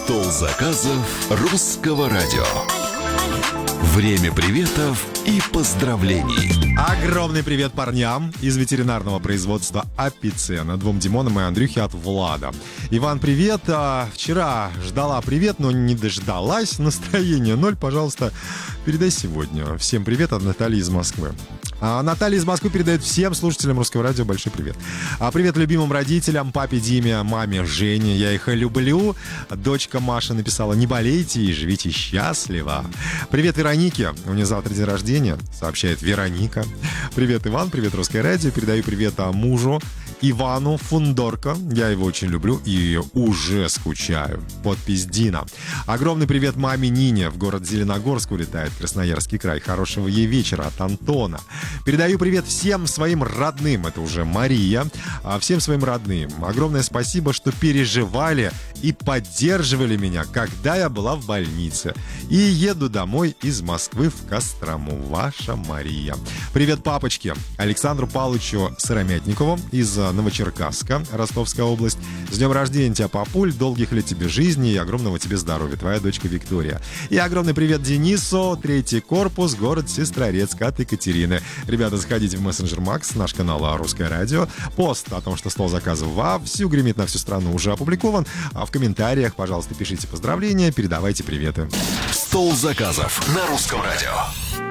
Стол заказов русского радио. Время приветов и поздравлений. Огромный привет парням из ветеринарного производства Апицена, двум Димонам и Андрюхе от Влада. Иван, привет. Вчера ждала привет, но не дождалась. Настроение 0, пожалуйста, передай сегодня. Всем привет от Натальи из Москвы. Наталья из Москвы передает всем слушателям Русского радио большой привет. Привет любимым родителям, папе Диме, маме Жене. Я их люблю. Дочка Маша написала: не болейте и живите счастливо. Привет Веронике. У нее завтра день рождения, сообщает Вероника. Привет, Иван. Привет, Русское радио. Передаю привет мужу Ивану Фундорко. Я его очень люблю и уже скучаю. Подпись Дина. Огромный привет маме Нине. В город Зеленогорск улетает, Красноярский край. Хорошего ей вечера от Антона. Передаю привет всем своим родным. Это уже Мария. Всем своим родным. Огромное спасибо, что переживали и поддерживали меня, когда я была в больнице. И еду домой из Москвы в Кострому. Ваша Мария. Привет папочке Александру Павловичу Сыромятникову из Новочеркасска, Ростовская область. С днем рождения тебя, папуль. Долгих лет тебе жизни и огромного тебе здоровья. Твоя дочка Виктория. И огромный привет Денису. 3-й корпус, город Сестрорецк от Екатерины. Ребята, заходите в мессенджер Макс, наш канал Русское радио. Пост о том, что стол заказов вовсю гремит на всю страну, уже опубликован. А в комментариях, пожалуйста, пишите поздравления, передавайте приветы. Стол заказов на Русском радио.